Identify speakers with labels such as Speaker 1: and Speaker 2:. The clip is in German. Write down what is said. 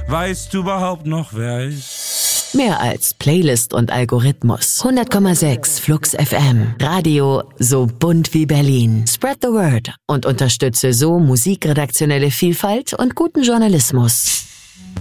Speaker 1: Weißt du überhaupt noch, wer ich?
Speaker 2: Mehr als Playlist und Algorithmus. 100,6 Flux FM. Radio so bunt wie Berlin. Spread the word und unterstütze so musikredaktionelle Vielfalt und guten Journalismus.